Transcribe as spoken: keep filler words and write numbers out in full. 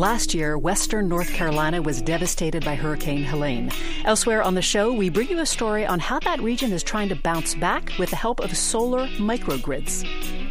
Last year, western North Carolina was devastated by Hurricane Helene. Elsewhere on the show, we bring you a story on how that region is trying to bounce back with the help of solar microgrids.